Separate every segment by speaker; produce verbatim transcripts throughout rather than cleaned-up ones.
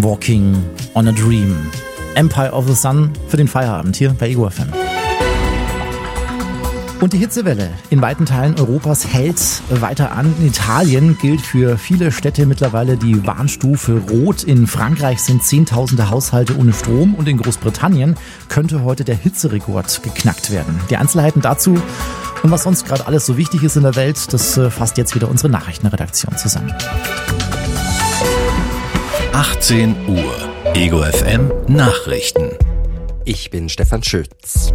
Speaker 1: Walking on a Dream. Empire of the Sun für den Feierabend hier bei Ego F M. Und die Hitzewelle in weiten Teilen Europas hält weiter an. In Italien gilt für viele Städte mittlerweile die Warnstufe Rot. In Frankreich sind Zehntausende Haushalte ohne Strom und in Großbritannien könnte heute der Hitzerekord geknackt werden. Die Einzelheiten dazu und was sonst gerade alles so wichtig ist in der Welt, das fasst jetzt wieder unsere Nachrichtenredaktion zusammen.
Speaker 2: achtzehn Uhr, Ego F M Nachrichten.
Speaker 3: Ich bin Stefan Schütz.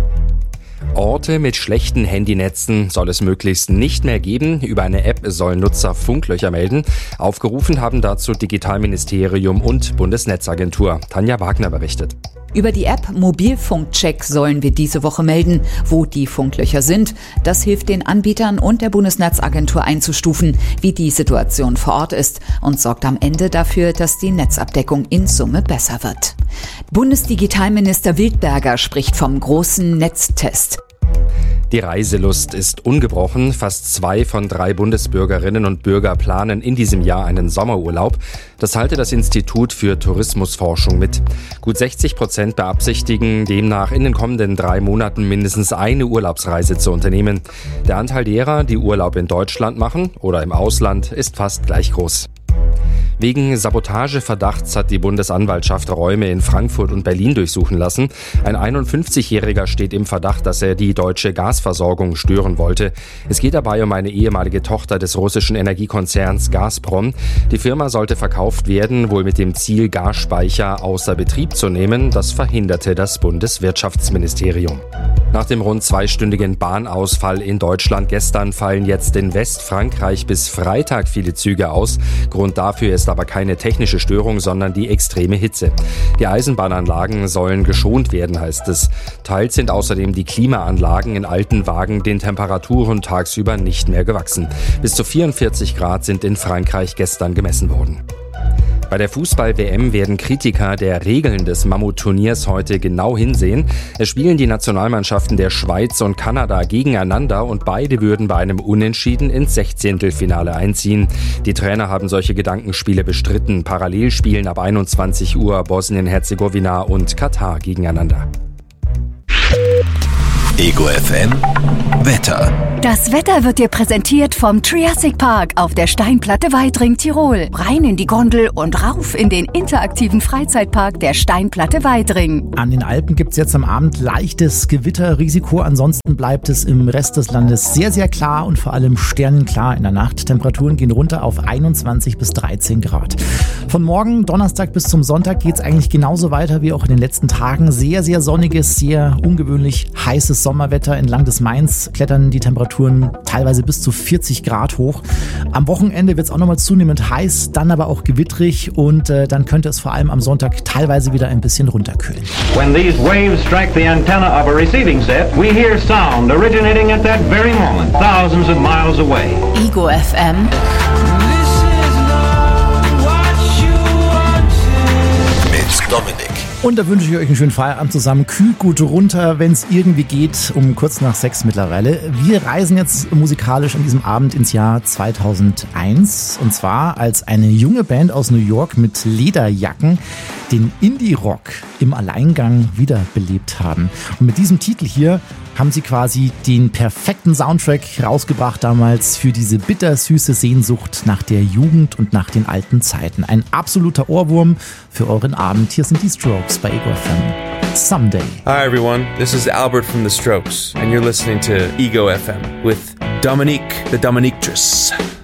Speaker 3: Orte mit schlechten Handynetzen soll es möglichst nicht mehr geben. Über eine App sollen Nutzer Funklöcher melden. Aufgerufen haben dazu Digitalministerium und Bundesnetzagentur. Tanja Wagner berichtet.
Speaker 4: Über die App Mobilfunkcheck sollen wir diese Woche melden, wo die Funklöcher sind. Das hilft den Anbietern und der Bundesnetzagentur einzustufen, wie die Situation vor Ort ist und sorgt am Ende dafür, dass die Netzabdeckung in Summe besser wird. Bundesdigitalminister Wildberger spricht vom großen Netztest.
Speaker 3: Die Reiselust ist ungebrochen. Fast zwei von drei Bundesbürgerinnen und Bürger planen in diesem Jahr einen Sommerurlaub. Das teilte das Institut für Tourismusforschung mit. Gut sechzig Prozent beabsichtigen demnach in den kommenden drei Monaten mindestens eine Urlaubsreise zu unternehmen. Der Anteil derer, die Urlaub in Deutschland machen oder im Ausland, ist fast gleich groß. Wegen Sabotageverdachts hat die Bundesanwaltschaft Räume in Frankfurt und Berlin durchsuchen lassen. Ein einundfünfzigjähriger steht im Verdacht, dass er die deutsche Gasversorgung stören wollte. Es geht dabei um eine ehemalige Tochter des russischen Energiekonzerns Gazprom. Die Firma sollte verkauft werden, wohl mit dem Ziel, Gasspeicher außer Betrieb zu nehmen. Das verhinderte das Bundeswirtschaftsministerium. Nach dem rund zweistündigen Bahnausfall in Deutschland gestern fallen jetzt in Westfrankreich bis Freitag viele Züge aus. Grund dafür ist aber keine technische Störung, sondern die extreme Hitze. Die Eisenbahnanlagen sollen geschont werden, heißt es. Teils sind außerdem die Klimaanlagen in alten Wagen den Temperaturen tagsüber nicht mehr gewachsen. Bis zu vierundvierzig Grad sind in Frankreich gestern gemessen worden. Bei der Fußball-W M werden Kritiker der Regeln des Mammut-Turniers heute genau hinsehen. Es spielen die Nationalmannschaften der Schweiz und Kanada gegeneinander und beide würden bei einem Unentschieden ins Sechzehntelfinale einziehen. Die Trainer haben solche Gedankenspiele bestritten. Parallel spielen ab einundzwanzig Uhr Bosnien-Herzegowina und Katar gegeneinander.
Speaker 2: Ego F M Wetter.
Speaker 5: Das Wetter wird dir präsentiert vom Triassic Park auf der Steinplatte Weidring, Tirol. Rein in die Gondel und rauf in den interaktiven Freizeitpark der Steinplatte Weidring.
Speaker 1: An den Alpen gibt es jetzt am Abend leichtes Gewitterrisiko. Ansonsten bleibt es im Rest des Landes sehr, sehr klar und vor allem sternenklar in der Nacht. Temperaturen gehen runter auf einundzwanzig bis dreizehn Grad. Von morgen Donnerstag bis zum Sonntag geht es eigentlich genauso weiter wie auch in den letzten Tagen. Sehr, sehr sonniges, sehr ungewöhnlich heißes Sommerwetter. Entlang des Mains klettern die Temperaturen teilweise bis zu vierzig Grad hoch. Am Wochenende wird es auch nochmal zunehmend heiß, dann aber auch gewittrig und äh, dann könnte es vor allem am Sonntag teilweise wieder ein bisschen runterkühlen.
Speaker 6: When these waves strike the antenna of a receiving set, we hear sound originating at that very moment, thousands of miles away.
Speaker 5: Ego F M.
Speaker 2: Mit Dominik.
Speaker 1: Und da wünsche ich euch einen schönen Feierabend zusammen. Kühlt gut runter, wenn es irgendwie geht, um kurz nach sechs mittlerweile. Wir reisen jetzt musikalisch an diesem Abend ins Jahr zweitausendeins. Und zwar als eine junge Band aus New York mit Lederjacken den Indie-Rock im Alleingang wiederbelebt haben. Und mit diesem Titel hier haben sie quasi den perfekten Soundtrack rausgebracht damals für diese bittersüße Sehnsucht nach der Jugend und nach den alten Zeiten. Ein absoluter Ohrwurm für euren Abend. Hier sind die Strokes bei Ego F M. Someday.
Speaker 7: Hi everyone, this is Albert from The Strokes and you're listening to Ego F M with Dominique the Dominictress.